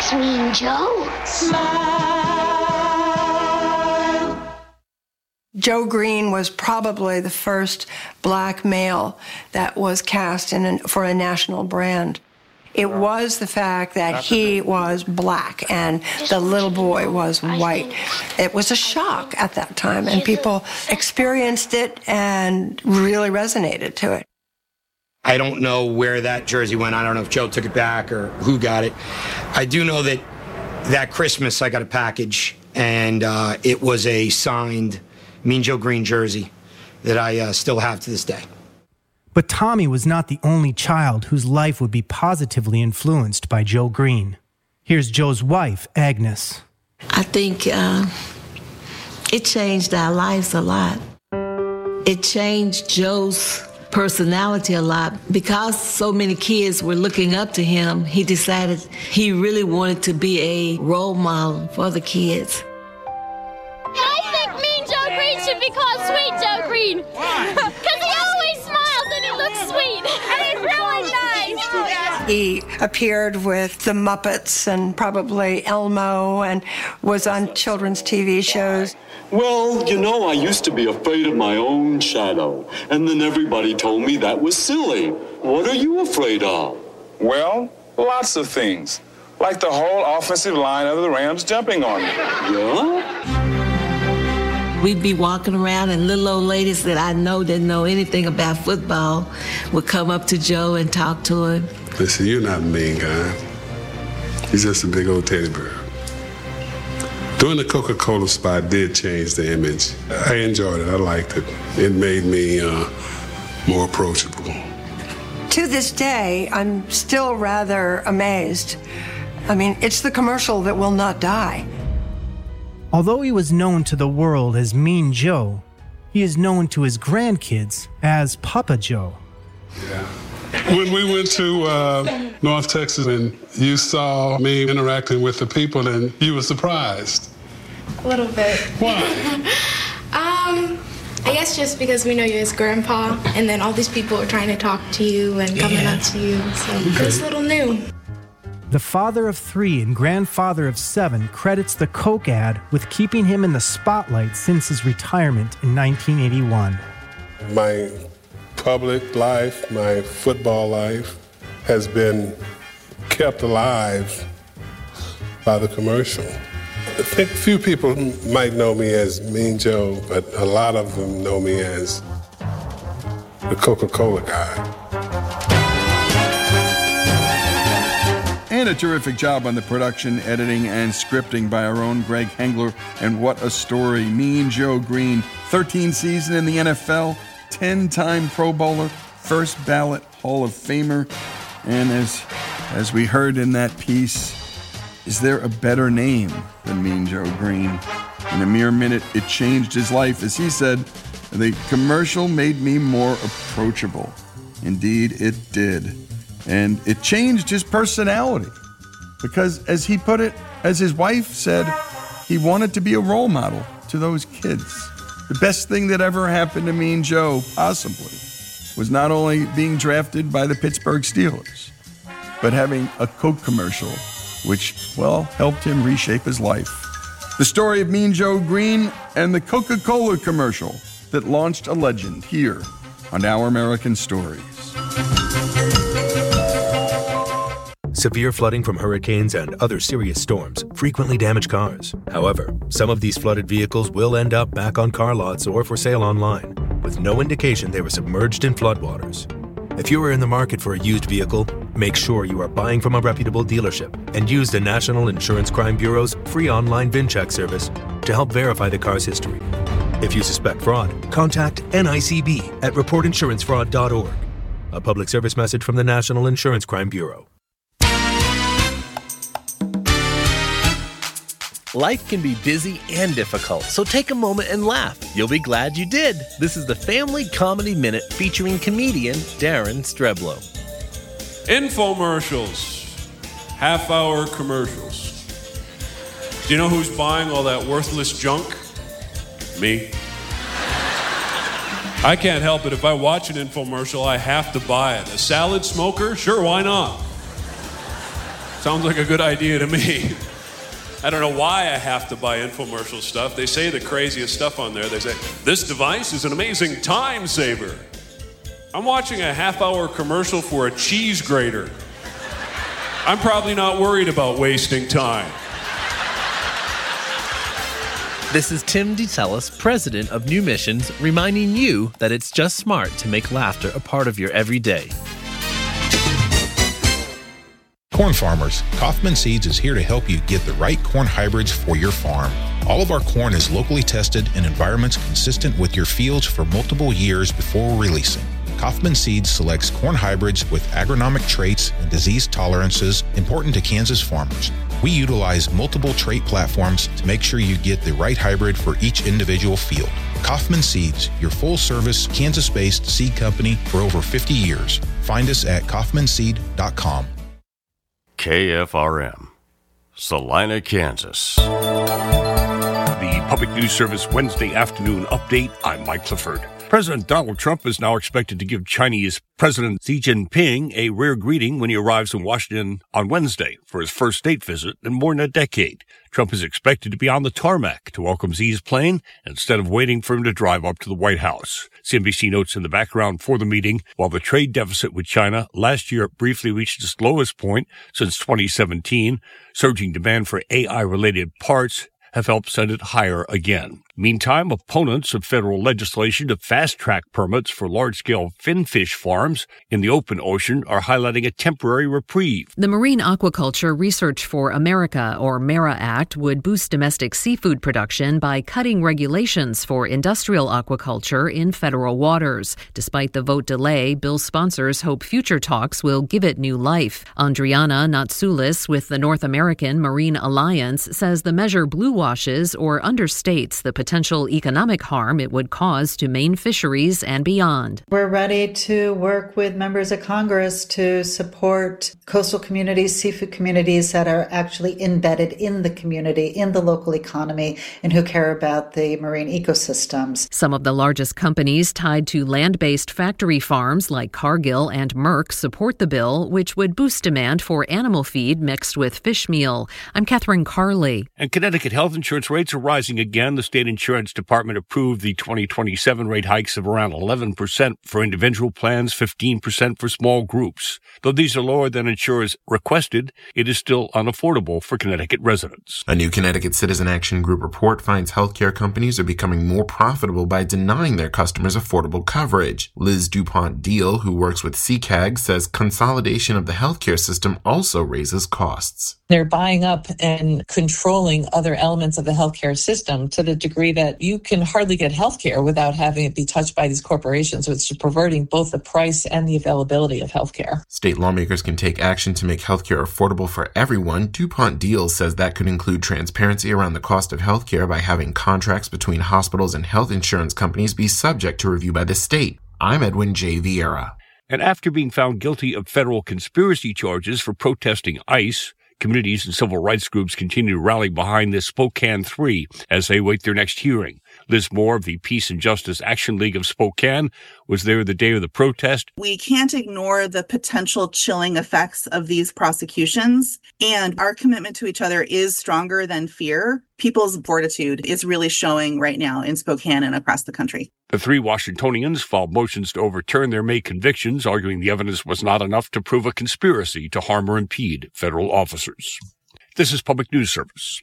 It's Mean Joe. Smile. Joe Green was probably the first black male that was cast for a national brand. It was the fact that he was black and the little boy was white. It was a shock at that time, and people experienced it and really resonated to it. I don't know where that jersey went. I don't know if Joe took it back or who got it. I do know that that Christmas I got a package, and it was a signed Mean Joe Green jersey that I still have to this day. But Tommy was not the only child whose life would be positively influenced by Joe Green. Here's Joe's wife, Agnes. I think it changed our lives a lot. It changed Joe's personality a lot. Because so many kids were looking up to him, he decided he really wanted to be a role model for the kids. I think Mean Joe Green should be called Sweet Joe Green. Why? Because he always smiles and he looks sweet. And he's really nice. He appeared with the Muppets and probably Elmo and was on children's TV shows. Well, you know, I used to be afraid of my own shadow. And then everybody told me that was silly. What are you afraid of? Well, lots of things. Like the whole offensive line of the Rams jumping on me. Yeah? We'd be walking around and little old ladies that I know didn't know anything about football would come up to Joe and talk to him. Listen, you're not a mean guy. He's just a big old teddy bear. Doing the Coca-Cola spot did change the image. I enjoyed it. I liked it. It made me more approachable. To this day, I'm still rather amazed. I mean, it's the commercial that will not die. Although he was known to the world as Mean Joe, he is known to his grandkids as Papa Joe. Yeah. When we went to North Texas and you saw me interacting with the people and you were surprised. A little bit. Why? I guess just because we know you as Grandpa, and then all these people are trying to talk to you and coming up to you, so it's a little new. The father of 3 and grandfather of 7 credits the Coke ad with keeping him in the spotlight since his retirement in 1981. My public life, my football life, has been kept alive by the commercial. I think few people might know me as Mean Joe, but a lot of them know me as the Coca-Cola guy. And a terrific job on the production, editing, and scripting by our own Greg Hengler. And what a story. Mean Joe Green, 13th season in the NFL, 10-time Pro Bowler, first ballot Hall of Famer. And as we heard in that piece, is there a better name than Mean Joe Green? In a mere minute, it changed his life. As he said, the commercial made me more approachable. Indeed, it did. And it changed his personality because, as he put it, as his wife said, he wanted to be a role model to those kids. The best thing that ever happened to Mean Joe, possibly, was not only being drafted by the Pittsburgh Steelers, but having a Coke commercial, which, well, helped him reshape his life. The story of Mean Joe Green and the Coca-Cola commercial that launched a legend here on Our American Stories. Severe flooding from hurricanes and other serious storms frequently damage cars. However, some of these flooded vehicles will end up back on car lots or for sale online, with no indication they were submerged in floodwaters. If you are in the market for a used vehicle, make sure you are buying from a reputable dealership and use the National Insurance Crime Bureau's free online VIN-check service to help verify the car's history. If you suspect fraud, contact NICB at reportinsurancefraud.org. A public service message from the National Insurance Crime Bureau. Life can be busy and difficult, so take a moment and laugh. You'll be glad you did. This is the Family Comedy Minute featuring comedian Darren Streblow. Infomercials. Half-hour commercials. Do you know who's buying all that worthless junk? Me. I can't help it. If I watch an infomercial, I have to buy it. A salad smoker? Sure, why not? Sounds like a good idea to me. I don't know why I have to buy infomercial stuff. They say the craziest stuff on there. They say, this device is an amazing time saver. I'm watching a half-hour commercial for a cheese grater. I'm probably not worried about wasting time. This is Tim DeTellis, president of New Missions, reminding you that it's just smart to make laughter a part of your everyday. Corn farmers, Kaufman Seeds is here to help you get the right corn hybrids for your farm. All of our corn is locally tested in environments consistent with your fields for multiple years before releasing. Kaufman Seeds selects corn hybrids with agronomic traits and disease tolerances important to Kansas farmers. We utilize multiple trait platforms to make sure you get the right hybrid for each individual field. Kaufman Seeds, your full-service, Kansas-based seed company for over 50 years. Find us at kaufmanseed.com. KFRM, Salina, Kansas. The Public News Service Wednesday afternoon update. I'm Mike Clifford. President Donald Trump is now expected to give Chinese President Xi Jinping a rare greeting when he arrives in Washington on Wednesday for his first state visit in more than a decade. Trump is expected to be on the tarmac to welcome Xi's plane instead of waiting for him to drive up to the White House. CNBC notes in the background for the meeting, while the trade deficit with China last year briefly reached its lowest point since 2017, surging demand for AI-related parts have helped send it higher again. Meantime, opponents of federal legislation to fast-track permits for large-scale finfish farms in the open ocean are highlighting a temporary reprieve. The Marine Aquaculture Research for America, or MERA Act, would boost domestic seafood production by cutting regulations for industrial aquaculture in federal waters. Despite the vote delay, bill's sponsors hope future talks will give it new life. Andriana Natsoulis with the North American Marine Alliance says the measure bluewashes or understates the potential economic harm it would cause to Maine fisheries and beyond. We're ready to work with members of Congress to support coastal communities, seafood communities that are actually embedded in the community, in the local economy, and who care about the marine ecosystems. Some of the largest companies tied to land-based factory farms like Cargill and Merck support the bill, which would boost demand for animal feed mixed with fish meal. I'm Catherine Carley. And Connecticut health insurance rates are rising again. The state insurance department approved the 2027 rate hikes of around 11% for individual plans, 15% for small groups. Though these are lower than insurers requested, it is still unaffordable for Connecticut residents. A new Connecticut Citizen Action Group report finds healthcare companies are becoming more profitable by denying their customers affordable coverage. Liz DuPont-Deal, who works with CCAG, says consolidation of the healthcare system also raises costs. They're buying up and controlling other elements of the healthcare system to the degree that you can hardly get healthcare without having it be touched by these corporations, which is perverting both the price and the availability of healthcare. State lawmakers can take action to make healthcare affordable for everyone. DuPont-Deal says that could include transparency around the cost of healthcare by having contracts between hospitals and health insurance companies be subject to review by the state. I'm Edwin J. Vieira. And after being found guilty of federal conspiracy charges for protesting ICE, communities and civil rights groups continue to rally behind the Spokane 3 as they await their next hearing. Liz Moore of the Peace and Justice Action League of Spokane was there the day of the protest. We can't ignore the potential chilling effects of these prosecutions, and our commitment to each other is stronger than fear. People's fortitude is really showing right now in Spokane and across the country. The three Washingtonians filed motions to overturn their May convictions, arguing the evidence was not enough to prove a conspiracy to harm or impede federal officers. This is Public News Service.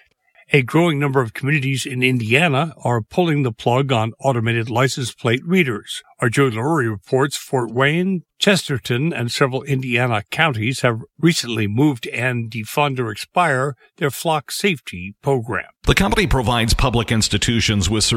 A growing number of communities in Indiana are pulling the plug on automated license plate readers. Our Joe Lurie reports Fort Wayne, Chesterton, and several Indiana counties have recently moved and defund or expire their flock safety program. The company provides public institutions with